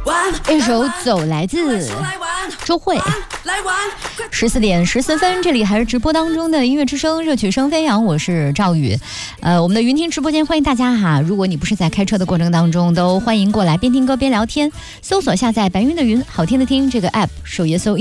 这首《走》来自周蕙。14点14分，这里还是直播当中的音乐之声，热曲声飞扬，我是赵宇。我们的云听直播间欢迎大家哈，如果你不是在开车的过程当中，都欢迎过来边听歌边聊天，搜索下载白云的云，好听的听这个 app， 首页搜